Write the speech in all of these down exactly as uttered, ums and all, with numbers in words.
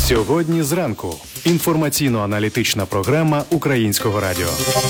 Сьогодні зранку. Інформаційно-аналітична програма Українського радіо.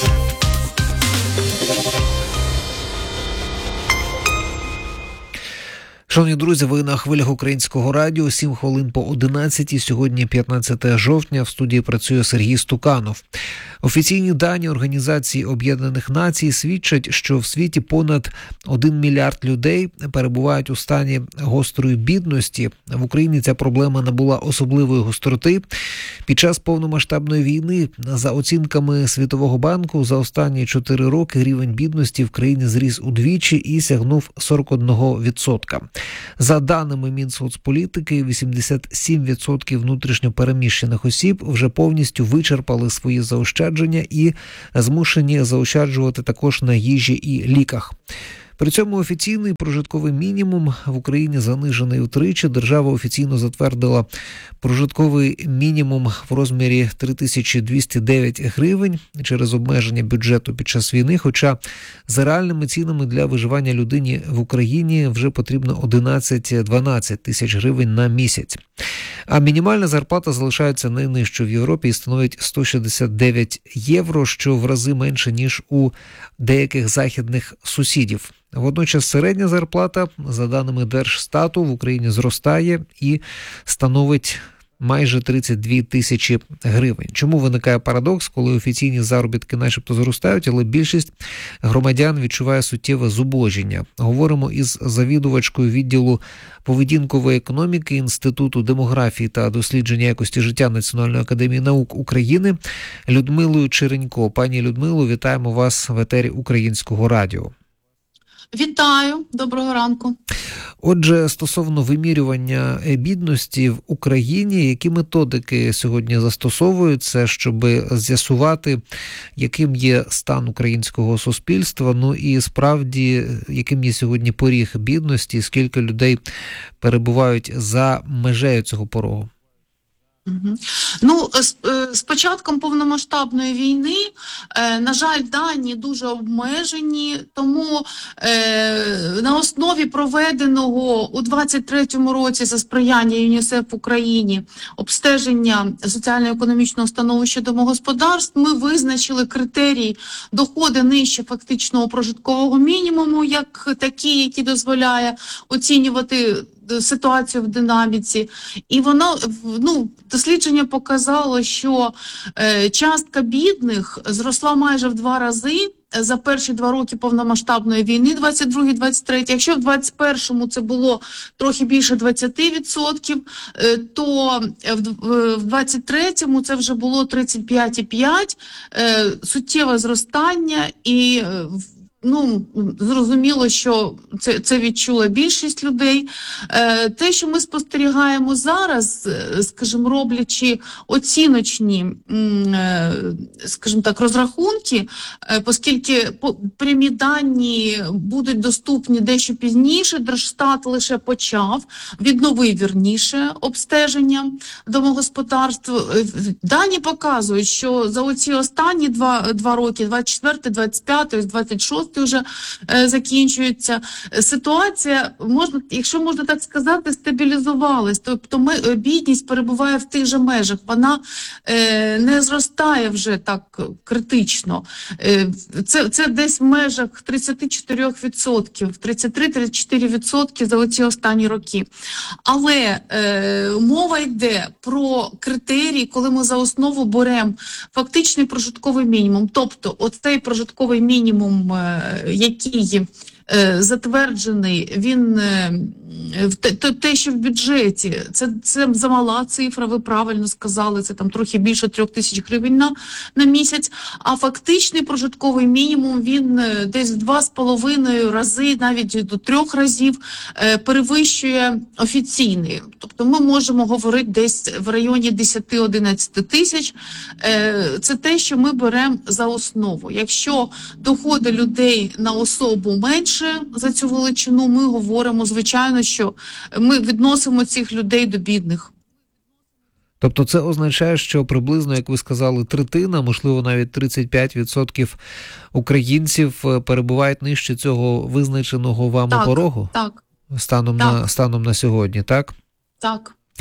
Шановні друзі, ви на хвилях Українського радіо, сім хвилин по одинадцятій, сьогодні п'ятнадцяте жовтня, в студії працює Сергій Стуканов. Офіційні дані Організації Об'єднаних Націй свідчать, що в світі понад один мільярд людей перебувають у стані гострої бідності. В Україні ця проблема набула особливої гостроти. Під час повномасштабної війни, за оцінками Світового банку, за останні чотири роки рівень бідності в країні зріс удвічі і сягнув сорок один відсоток. За даними Мінсоцполітики, вісімдесят сім відсотків внутрішньо переміщених осіб вже повністю вичерпали свої заощадження і змушені заощаджувати також на їжі і ліках. При цьому офіційний прожитковий мінімум в Україні занижений утричі. Держава офіційно затвердила прожитковий мінімум в розмірі три тисячі двісті дев'ять гривень через обмеження бюджету під час війни, хоча за реальними цінами для виживання людині в Україні вже потрібно одинадцять-дванадцять тисяч гривень на місяць. А мінімальна зарплата залишається найнижчою в Європі і становить сто шістдесят дев'ять євро, що в рази менше, ніж у деяких західних сусідів. Водночас середня зарплата, за даними Держстату, в Україні зростає і становить майже тридцять дві тисячі гривень. Чому виникає парадокс, коли офіційні заробітки начебто зростають, але більшість громадян відчуває суттєве зубожіння? Говоримо із завідувачкою відділу поведінкової економіки Інституту демографії та дослідження якості життя Національної академії наук України Людмилою Черенько. Пані Людмило, вітаємо вас в етері Українського радіо. Вітаю, доброго ранку. Отже, стосовно вимірювання бідності в Україні, які методики сьогодні застосовуються, щоб з'ясувати, яким є стан українського суспільства, ну і справді, яким є сьогодні поріг бідності, скільки людей перебувають за межею цього порогу? Угу. Ну, з, з початком повномасштабної війни, е, на жаль, дані дуже обмежені, тому е, на основі проведеного у двадцять третьому році за сприяння ЮНІСЕФ в Україні обстеження соціально-економічного становища домогосподарств ми визначили критерії доходи нижче фактичного прожиткового мінімуму, як такі, які дозволяє оцінювати ситуацію в динаміці. І воно, ну, дослідження показало, що е, частка бідних зросла майже в два рази за перші два роки повномасштабної війни, двадцять другий - двадцять третій. Якщо в двадцять першому це було трохи більше двадцять відсотків, е, то в двадцять третьому це вже було тридцять п'ять цілих п'ять відсотка, е, суттєве зростання і е, Ну, зрозуміло, що це, це відчула більшість людей. Е, те, що ми спостерігаємо зараз, скажімо, роблячи оціночні, е, скажімо так, розрахунки, е, оскільки прямі дані будуть доступні дещо пізніше, Держстат лише почав, відновив, вірніше, обстеження домогосподарств. Дані показують, що за оці останні два, два роки, двадцять четвертий - двадцять п'ятий, двадцять шостий, вже е, закінчується. Ситуація, можна, якщо можна так сказати, стабілізувалась. Тобто ми, бідність перебуває в тих же межах. Вона е, не зростає вже так критично. Е, це, це десь в межах тридцять чотири відсотки, тридцять три - тридцять чотири відсотки за оці останні роки. Але е, мова йде про критерії, коли ми за основу беремо фактичний прожитковий мінімум. Тобто оцей прожитковий мінімум, е, який е, затверджений, він е, те, те, що в бюджеті, це, це замала цифра, ви правильно сказали, це там трохи більше трьох тисяч гривень на, на місяць, а фактичний прожитковий мінімум, він е, десь в два з половиною рази, навіть до трьох разів е, перевищує офіційний. Тобто ми можемо говорити десь в районі десять-одинадцять тисяч. Е, це те, що ми беремо за основу. Якщо доходи людей на особу менше за цю величину, ми говоримо, звичайно, що ми відносимо цих людей до бідних. Тобто це означає, що приблизно, як ви сказали, третина, можливо навіть тридцять п'ять відсотків українців перебувають нижче цього визначеного вами так, порогу? Так, Станом, так. На, станом на сьогодні, так? Так.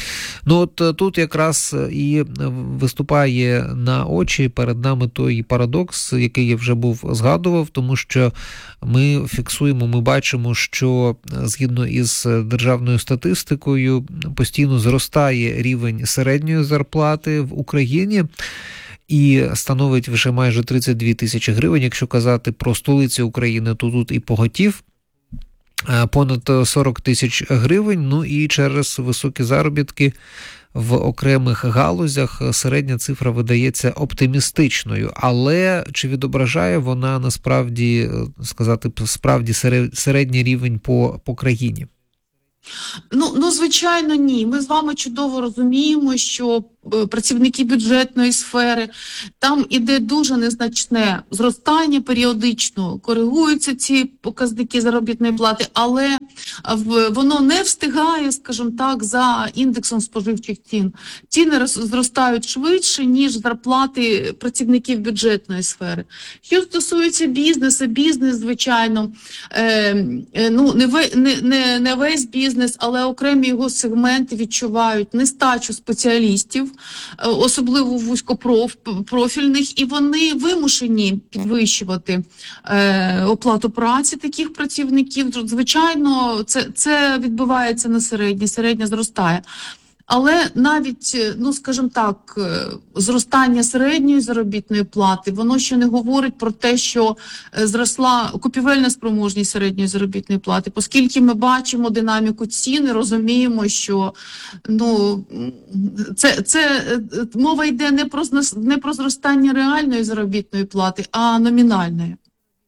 Ну от тут якраз і виступає на очі перед нами той парадокс, який я вже був згадував, тому що ми фіксуємо, ми бачимо, що згідно із державною статистикою постійно зростає рівень середньої зарплати в Україні і становить вже майже тридцять дві тисячі гривень. Якщо казати про столицю України, то тут і Поготів понад сорок тисяч гривень, ну і через високі заробітки в окремих галузях середня цифра видається оптимістичною. Але чи відображає вона насправді, сказати, справді середній рівень по, по країні? Ну, ну, звичайно, ні. Ми з вами чудово розуміємо, що працівники бюджетної сфери, там іде дуже незначне зростання періодично, коригуються ці показники заробітної плати, але воно не встигає, скажімо так, за індексом споживчих цін. Ціни зростають швидше, ніж зарплати працівників бюджетної сфери. Що стосується бізнесу, бізнес, звичайно, е, ну, не, ве, не, не, не весь бізнес, але окремі його сегменти відчувають нестачу спеціалістів, особливо вузькопрофільних, і вони вимушені підвищувати е, оплату праці таких працівників. Звичайно, це, це відбувається на середній, середня зростає. Але навіть, ну скажімо так, зростання середньої заробітної плати, воно ще не говорить про те, що зросла купівельна спроможність середньої заробітної плати, оскільки ми бачимо динаміку цін і розуміємо, що ну, це, це мова йде не про, не про зростання реальної заробітної плати, а номінальної.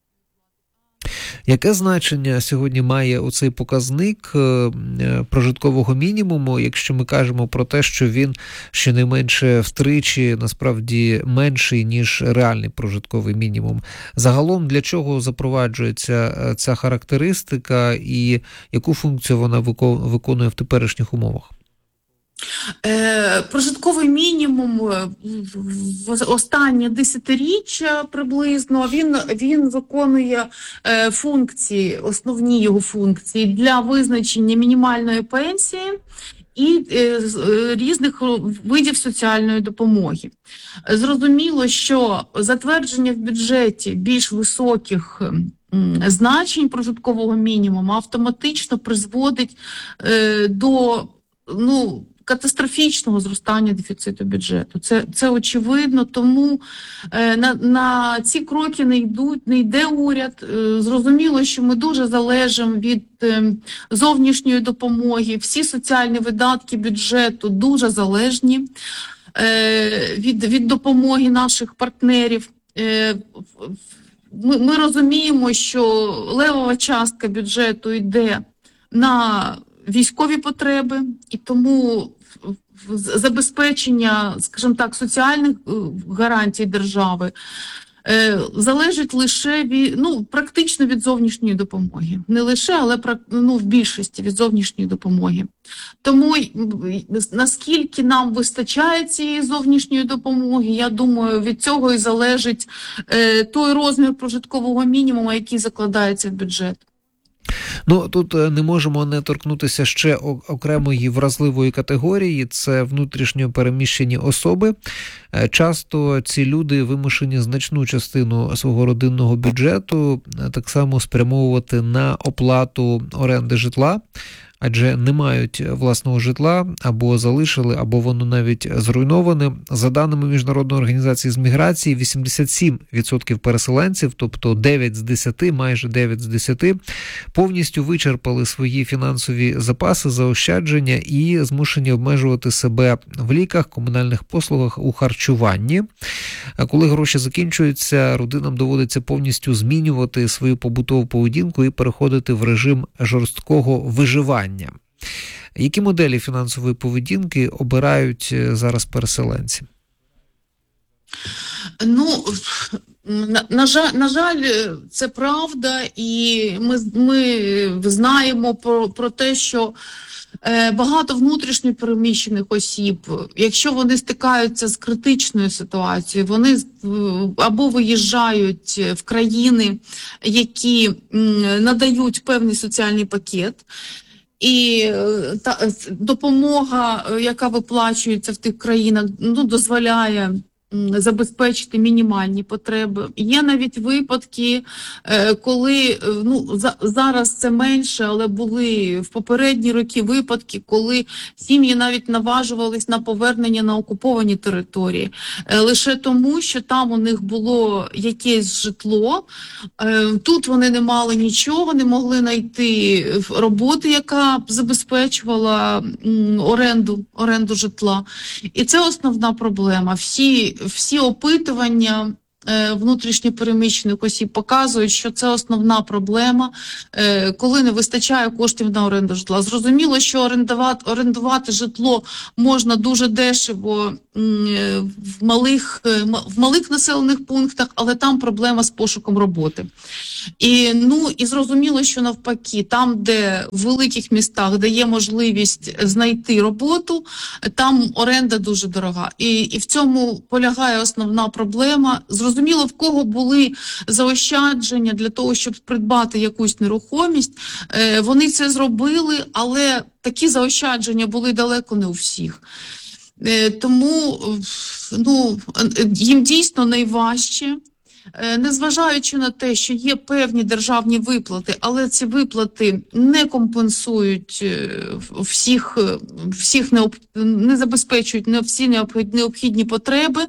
Яке значення сьогодні має оцей показник прожиткового мінімуму, якщо ми кажемо про те, що він щонайменше втричі насправді менший, ніж реальний прожитковий мінімум? Загалом для чого запроваджується ця характеристика і яку функцію вона виконує в теперішніх умовах? Е, прожитковий мінімум в останнє десятиріччя приблизно, він, він виконує е, функції, основні його функції для визначення мінімальної пенсії і е, різних видів соціальної допомоги. Зрозуміло, що затвердження в бюджеті більш високих значень прожиткового мінімуму автоматично призводить е, до, ну, катастрофічного зростання дефіциту бюджету. Це, це очевидно, тому е, на, на ці кроки не йдуть, не йде уряд. Е, зрозуміло, що ми дуже залежимо від е, зовнішньої допомоги. Всі соціальні видатки бюджету дуже залежні е, від, від допомоги наших партнерів. Е, ми, ми розуміємо, що левова частка бюджету йде на військові потреби, і тому забезпечення, скажімо так, соціальних гарантій держави е, залежить лише від, ну, практично від зовнішньої допомоги. Не лише, але ну, в більшості від зовнішньої допомоги. Тому наскільки нам вистачає цієї зовнішньої допомоги, я думаю, від цього і залежить е, той розмір прожиткового мінімуму, який закладається в бюджет. Ну, тут не можемо не торкнутися ще окремої вразливої категорії – це внутрішньо переміщені особи. Часто ці люди вимушені значну частину свого родинного бюджету так само спрямовувати на оплату оренди житла, адже не мають власного житла, або залишили, або воно навіть зруйноване. За даними Міжнародної організації з міграції, вісімдесят сім відсотків переселенців, тобто дев'ять з десяти, майже дев'ять з десяти, повністю вичерпали свої фінансові запаси, заощадження і змушені обмежувати себе в ліках, комунальних послугах, у харчуванні. Коли гроші закінчуються, родинам доводиться повністю змінювати свою побутову поведінку і переходити в режим жорсткого виживання. Які моделі фінансової поведінки обирають зараз переселенці? Ну, на, на жаль, на жаль, це правда, і ми, ми знаємо про, про те, що е, багато внутрішньо переміщених осіб, якщо вони стикаються з критичною ситуацією, вони або виїжджають в країни, які м, надають певний соціальний пакет, І е, та е, допомога, е, яка виплачується в тих країнах, ну, дозволяє м, забезпечити мінімальні потреби. Є навіть випадки, е, коли, е, ну, за, зараз це менше, але були в попередні роки випадки, коли сім'ї навіть наважувались на повернення на окуповані території. Е, лише тому, що там у них було якесь житло, е, тут вони не мали нічого, не могли знайти роботи, яка б забезпечувала м, оренду, оренду житла. І це основна проблема. Всі всі опитування е, внутрішньопереміщених осіб показують, що це основна проблема, е, коли не вистачає коштів на оренду житла. Зрозуміло, що орендувати, орендувати житло можна дуже дешево м, е, в малих, е, м- в малих населених пунктах, але там проблема з пошуком роботи. І, ну, і зрозуміло, що навпаки, там, де в великих містах, де є можливість знайти роботу, там оренда дуже дорога. І, і в цьому полягає основна проблема. Зрозуміло, в кого були заощадження для того, щоб придбати якусь нерухомість, е, вони це зробили, але такі заощадження були далеко не у всіх. Е, тому, ну, їм дійсно найважче. Е, Незважаючи на те, що є певні державні виплати, але ці виплати не компенсують е, всіх, е, всіх необ... не забезпечують не всі необхід- необхідні потреби.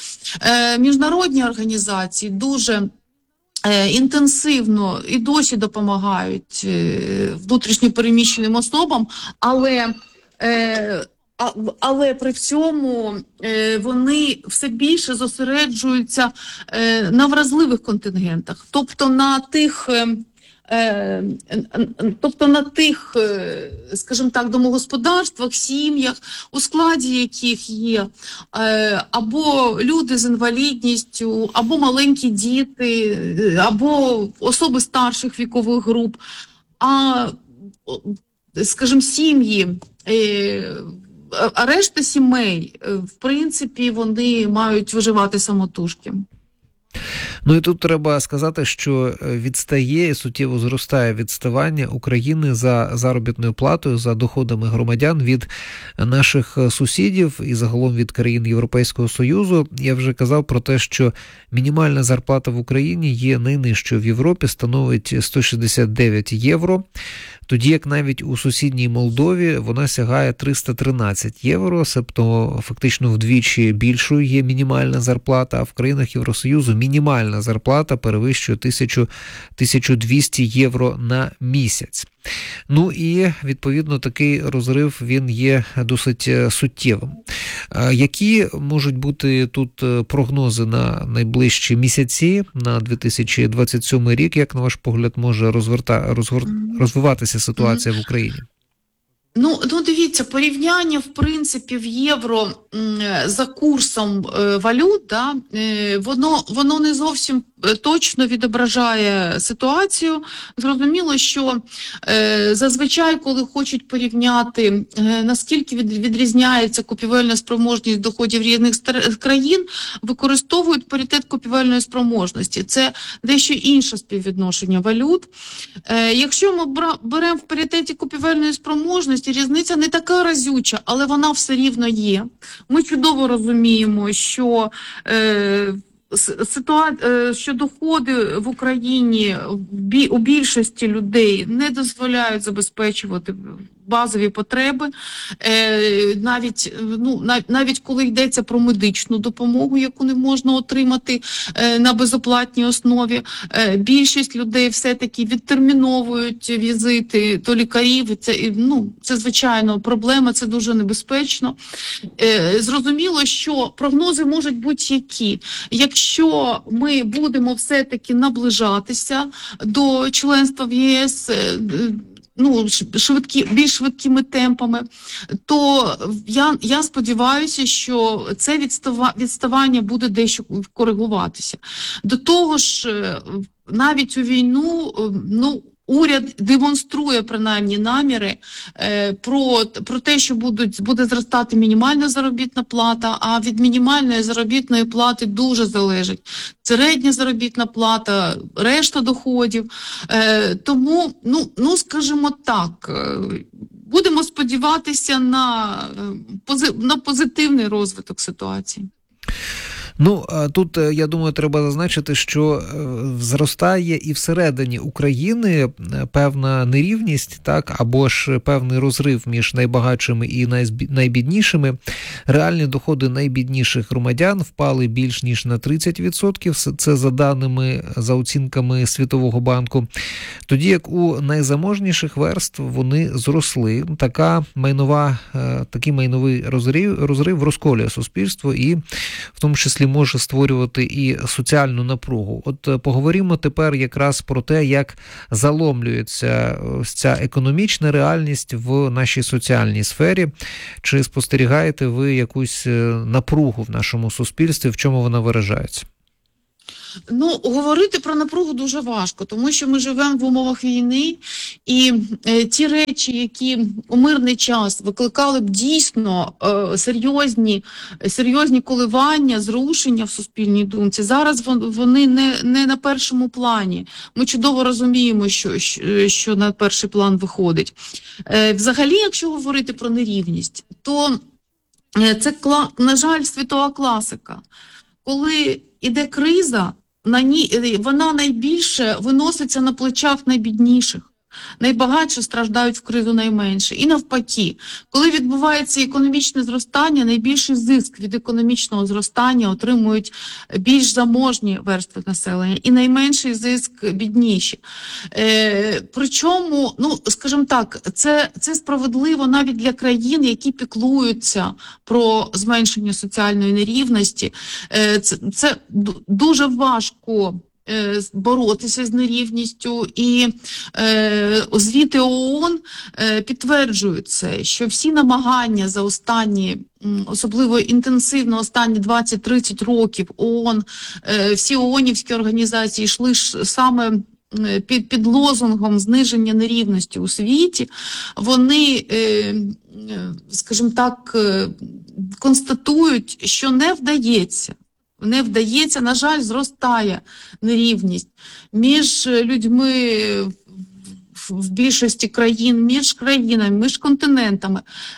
Е, Міжнародні організації дуже е, інтенсивно і досі допомагають е, внутрішньопереміщеним особам, але е, а- але при цьому е, вони все більше зосереджуються е, на вразливих контингентах, тобто на тих, е, е, тобто на тих, е, скажімо так, домогосподарствах, сім'ях, у складі яких є е, або люди з інвалідністю, або маленькі діти, е, або особи старших вікових груп, а, о, скажімо, сім'ї. Е, А решта сімей, е, в принципі, вони мають виживати самотужки. Ну і тут треба сказати, що відстає і суттєво зростає відставання України за заробітною платою, за доходами громадян від наших сусідів і загалом від країн Європейського Союзу. Я вже казав про те, що мінімальна зарплата в Україні є найнижчою в Європі, становить сто шістдесят дев'ять євро. Тоді як навіть у сусідній Молдові вона сягає триста тринадцять євро, себто фактично вдвічі більшою є мінімальна зарплата, а в країнах Євросоюзу мінімальна зарплата перевищує тисячу двісті євро на місяць. Ну і, відповідно, такий розрив, він є досить суттєвим. Які можуть бути тут прогнози на найближчі місяці, на дві тисячі двадцять сьомий рік, як, на ваш погляд, може розверта... розгор... розвиватися ситуація в Україні? Ну, ну, дивіться, порівняння, в принципі, в євро м, за курсом е, валют, да, е, воно, воно не зовсім е, точно відображає ситуацію. Зрозуміло, що е, зазвичай, коли хочуть порівняти, е, наскільки від, відрізняється купівельна спроможність доходів різних стар- країн, використовують паритет купівельної спроможності. Це дещо інше співвідношення валют. Е, якщо ми бра- беремо в паритеті купівельної спроможності, різниця не така разюча, але вона все рівно є. Ми чудово розуміємо, що е, ситуа... е, що доходи в Україні у більшості людей не дозволяють забезпечувати базові потреби, е, навіть, ну, навіть коли йдеться про медичну допомогу, яку не можна отримати е, на безоплатній основі, е, більшість людей все-таки відтерміновують візити до лікарів. І це, ну, це, звичайно, проблема, це дуже небезпечно. Е, зрозуміло, що прогнози можуть будь-які. Якщо ми будемо все-таки наближатися до членства в ЄС, е, ну, швидкі, більш швидкими темпами, то я, я сподіваюся, що це відстава, відставання буде дещо коригуватися. До того ж, навіть у війну, ну, уряд демонструє принаймні наміри е, про, про те, що будуть, буде зростати мінімальна заробітна плата, а від мінімальної заробітної плати дуже залежить середня заробітна плата, решта доходів. Е, тому, ну, ну, скажімо так, е, будемо сподіватися на, на позитивний розвиток ситуації. Ну, тут, я думаю, треба зазначити, що зростає і всередині України певна нерівність, так, або ж певний розрив між найбагатшими і найбіднішими. Реальні доходи найбідніших громадян впали більш ніж на тридцять відсотків, це за даними, за оцінками Світового банку. Тоді як у найзаможніших верств вони зросли. Така майнова, такий майновий розрив, розрив розколює суспільство і в тому числі може створювати і соціальну напругу. От поговоримо тепер якраз про те, як заломлюється ця економічна реальність в нашій соціальній сфері. Чи спостерігаєте ви якусь напругу в нашому суспільстві, в чому вона виражається? Ну, говорити про напругу дуже важко, тому що ми живемо в умовах війни, і е, ті речі, які у мирний час викликали б дійсно е, серйозні, серйозні коливання, зрушення в суспільній думці, зараз вони не, не на першому плані. Ми чудово розуміємо, що, що, що на перший план виходить. Е, взагалі, якщо говорити про нерівність, то е, це, на жаль, світова класика. Коли іде криза, на ній, вона найбільше виноситься на плечах найбідніших. Найбагатші страждають в кризу найменше. І навпаки, коли відбувається економічне зростання, найбільший зиск від економічного зростання отримують більш заможні верстви населення і найменший зиск бідніші. Е, причому, ну, скажімо так, це, це справедливо навіть для країн, які піклуються про зменшення соціальної нерівності. Е, це, це дуже важко боротися з нерівністю, і е, звіти ООН е, підтверджують це, що всі намагання за останні, особливо інтенсивно останні двадцять-тридцять років ООН, е, всі ООНівські організації йшли ж саме під, під лозунгом зниження нерівності у світі, вони, е, скажімо так, констатують, що не вдається. Не вдається, на жаль, зростає нерівність між людьми в більшості країн, між країнами, між континентами.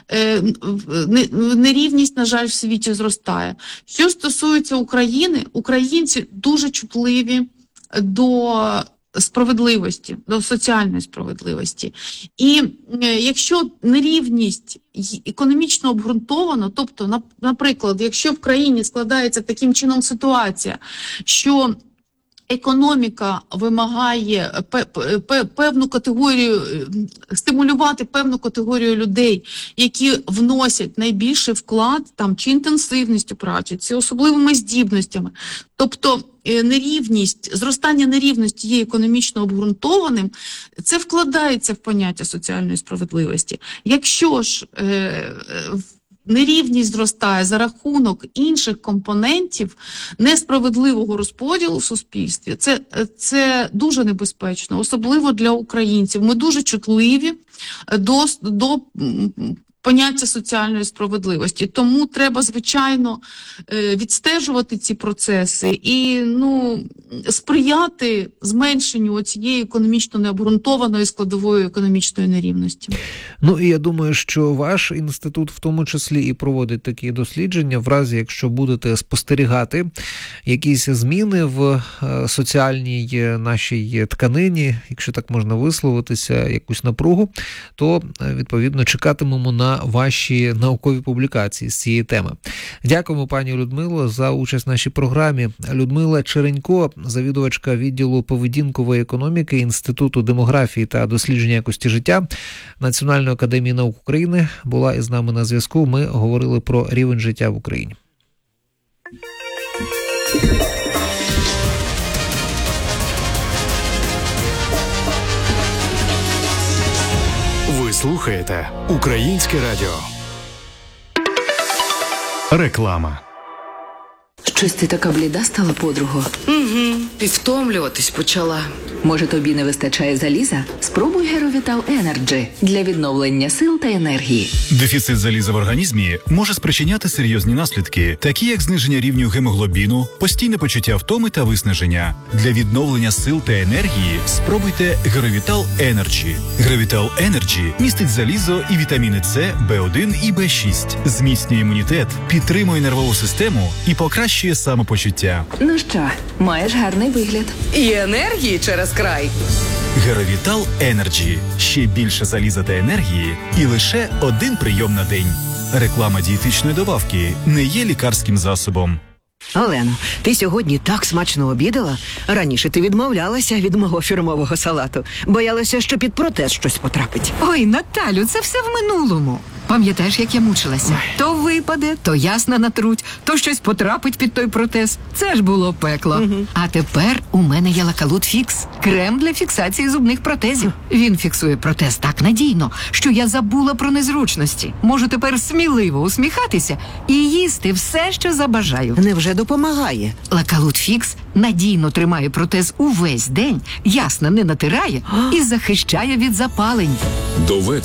Нерівність, на жаль, в світі зростає. Що стосується України, українці дуже чутливі до справедливості, до соціальної справедливості. І е, якщо нерівність економічно обґрунтована, тобто, наприклад, якщо в країні складається таким чином ситуація, що економіка вимагає певну категорію, стимулювати певну категорію людей, які вносять найбільший вклад там, чи інтенсивністю праці, чи особливими здібностями. Тобто нерівність, зростання нерівності є економічно обґрунтованим, це вкладається в поняття соціальної справедливості. Якщо ж е, нерівність зростає за рахунок інших компонентів несправедливого розподілу в суспільстві, це, це дуже небезпечно, особливо для українців. Ми дуже чутливі до, до поняття соціальної справедливості. Тому треба, звичайно, відстежувати ці процеси і, ну, сприяти зменшенню цієї економічно необґрунтованої складової економічної нерівності. Ну, і я думаю, що ваш інститут в тому числі і проводить такі дослідження, в разі, якщо будете спостерігати якісь зміни в соціальній нашій тканині, якщо так можна висловитися, якусь напругу, то, відповідно, чекатимемо на ваші наукові публікації з цієї теми. Дякуємо, пані Людмило, за участь в нашій програмі. Людмила Черенько, завідувачка відділу поведінкової економіки Інституту демографії та дослідження якості життя Національної академії наук України, була із нами на зв'язку. Ми говорили про рівень життя в Україні. Ви слухаєте Українське радіо. Реклама. Щось ти така бліда стала, подруго? Угу. і втомлюватись почала. Може, тобі не вистачає заліза? Спробуй Геровітал Енерджі для відновлення сил та енергії. Дефіцит заліза в організмі може спричиняти серйозні наслідки, такі як зниження рівню гемоглобіну, постійне почуття втоми та виснаження. Для відновлення сил та енергії спробуйте Геровітал Енерджі. Геровітал Енерджі містить залізо і вітаміни С, Б один і Б шість, зміцнює імунітет, підтримує нервову систему і покращує самопочуття. Ну що, маєш гарний вигляд. І енергії через край. Геровітал Енерджі. Ще більше заліза та енергії і лише один прийом на день. Реклама дієтичної добавки не є лікарським засобом. Олено, ти сьогодні так смачно обідала. Раніше ти відмовлялася від мого фірмового салату. Боялася, що під протез щось потрапить. Ой, Наталю, це все в минулому. Пам'ятаєш, як я мучилася? То випаде, то ясно натруть, то щось потрапить під той протез. Це ж було пекло. Угу. А тепер у мене є Лакалут Фікс. Крем для фіксації зубних протезів. Він фіксує протез так надійно, що я забула про незручності. Можу тепер сміливо усміхатися і їсти все, що забажаю. Невже допомагає? Лакалут Фікс надійно тримає протез увесь день, ясно не натирає і захищає від запалень. Доведено.